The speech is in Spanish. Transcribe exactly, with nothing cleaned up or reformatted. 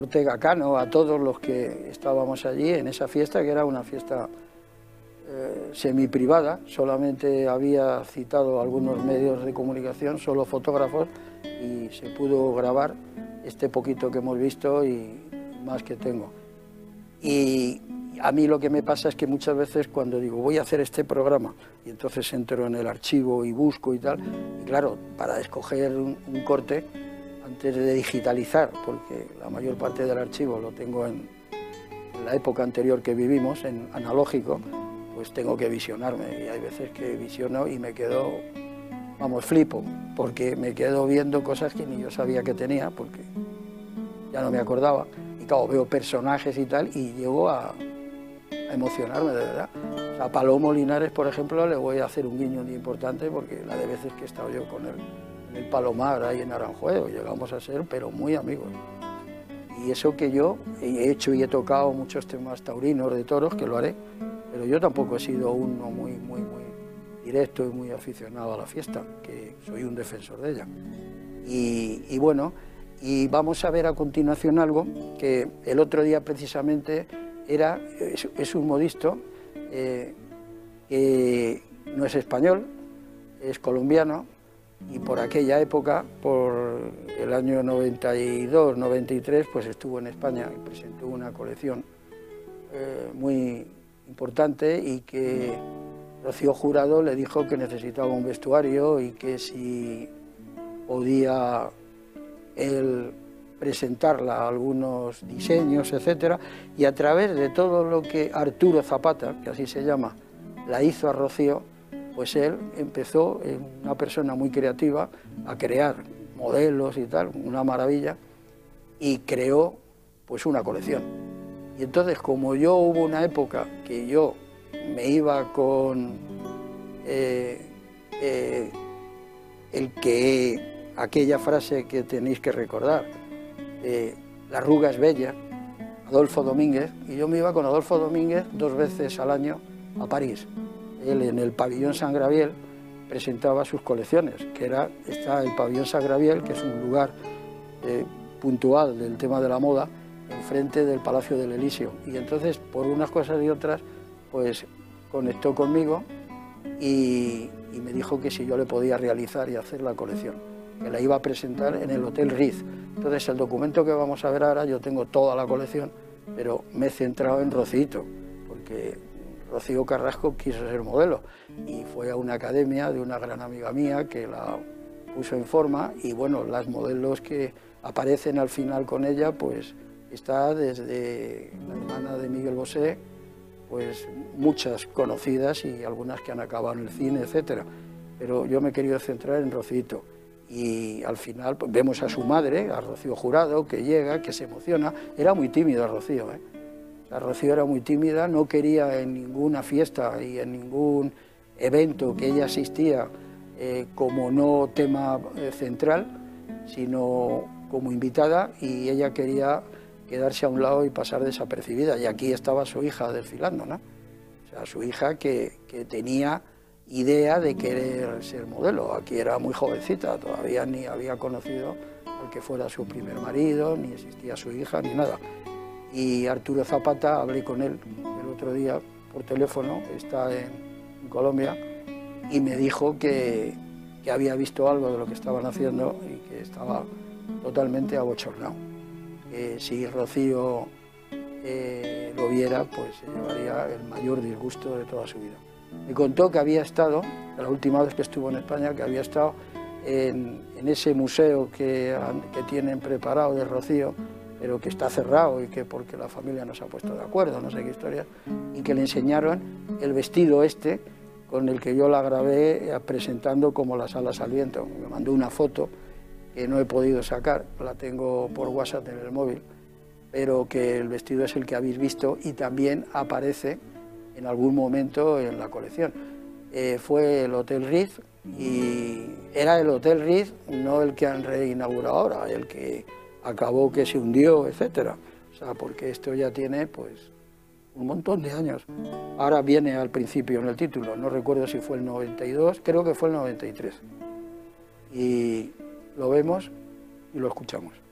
Ortega Cano, a todos los que estábamos allí en esa fiesta, que era una fiesta eh, semi-privada, solamente había citado algunos medios de comunicación, solo fotógrafos, y se pudo grabar este poquito que hemos visto y más que tengo. Y a mí lo que me pasa es que muchas veces cuando digo voy a hacer este programa, y entonces entro en el archivo y busco y tal, y claro, para escoger un, un corte, antes de digitalizar, porque la mayor parte del archivo lo tengo en, en la época anterior que vivimos, en analógico, pues tengo que visionarme, y hay veces que visiono y me quedo, vamos, flipo, porque me quedo viendo cosas que ni yo sabía que tenía, porque ya no me acordaba, y claro, veo personajes y tal, y llego a, a emocionarme, de verdad. O sea, a Palomo Linares, por ejemplo, le voy a hacer un guiño muy importante, porque la de veces que he estado yo con él, en el Palomar, ahí en Aranjuez, llegamos a ser, pero muy amigos. Y eso que yo he hecho y he tocado muchos temas taurinos de toros, que lo haré, pero yo tampoco he sido uno muy, muy, muy directo y muy aficionado a la fiesta, que soy un defensor de ella. Y, y bueno, y vamos a ver a continuación algo que el otro día precisamente era, es, es un modisto eh, que no es español, es colombiano, y por aquella época, por el año noventa y dos, noventa y tres, pues estuvo en España y presentó una colección eh, muy importante, y que Rocío Jurado le dijo que necesitaba un vestuario y que si podía él presentarla algunos diseños, etcétera, y a través de todo lo que Arturo Zapata, que así se llama, la hizo a Rocío, pues él empezó, una persona muy creativa, a crear modelos y tal, una maravilla, y creó pues una colección. Y entonces, como yo hubo una época que yo me iba con eh, eh, el que, aquella frase que tenéis que recordar, eh, la arruga es bella, Adolfo Domínguez, y yo me iba con Adolfo Domínguez dos veces al año a París. Él en el pabellón San Graviel presentaba sus colecciones, que era, está el pabellón San Graviel, que es un lugar eh, puntual del tema de la moda, enfrente del Palacio del Elíseo. Y entonces, por unas cosas y otras, pues conectó conmigo y, y me dijo que si yo le podía realizar y hacer la colección, que la iba a presentar en el Hotel Riz. Entonces, el documento que vamos a ver ahora, yo tengo toda la colección, pero me he centrado en Rocito, porque Rocío Carrasco quiso ser modelo y fue a una academia de una gran amiga mía que la puso en forma, y bueno, las modelos que aparecen al final con ella, pues está desde la hermana de Miguel Bosé, pues muchas conocidas y algunas que han acabado en el cine, etcétera. Pero yo me he querido centrar en Rocito, y al final pues, vemos a su madre, a Rocío Jurado, que llega, que se emociona. Era muy tímida Rocío, ¿eh? La Rocío era muy tímida, no quería en ninguna fiesta y en ningún evento que ella asistía eh, como no tema eh, central, sino como invitada, y ella quería quedarse a un lado y pasar desapercibida. Y aquí estaba su hija desfilando, ¿no? O sea, su hija que, que tenía idea de querer ser modelo. Aquí era muy jovencita, todavía ni había conocido al que fuera su primer marido, ni existía su hija, ni nada. Y Arturo Zapata, hablé con él el otro día por teléfono, está en, en Colombia, y me dijo que, que había visto algo de lo que estaban haciendo y que estaba totalmente abochornado. Que si Rocío eh, lo viera, pues se llevaría el mayor disgusto de toda su vida. Me contó que había estado, la última vez que estuvo en España, que había estado en, en ese museo que, que tienen preparado de Rocío, pero que está cerrado y que porque la familia no se ha puesto de acuerdo, no sé qué historia, y que le enseñaron el vestido este con el que yo la grabé presentando como Las alas al viento. Me mandó una foto que no he podido sacar, la tengo por WhatsApp en el móvil, pero que el vestido es el que habéis visto y también aparece en algún momento en la colección. Eh, fue el Hotel Riz, y era el Hotel Riz, no el que han reinaugurado ahora, el que acabó que se hundió, etcétera. O sea, porque esto ya tiene pues un montón de años. Ahora viene al principio en el título, no recuerdo si fue el noventa y dos, creo que fue el noventa y tres. Y lo vemos y lo escuchamos.